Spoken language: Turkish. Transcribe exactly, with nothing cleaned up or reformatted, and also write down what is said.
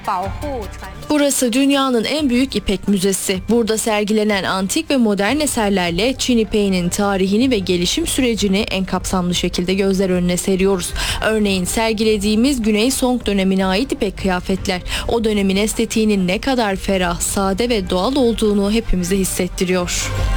Burası dünyanın en büyük ipek müzesi. Burada sergilenen antik ve modern eserlerle Çin ipeğinin tarihini ve gelişim sürecini en kapsamlı şekilde gözler önüne seriyoruz. Örneğin sergilediğimiz Güney Song dönemine ait ipek kıyafetler o dönemin estetiğinin ne kadar ferah, sade ve doğal olduğunu hepimize hissettiriyor.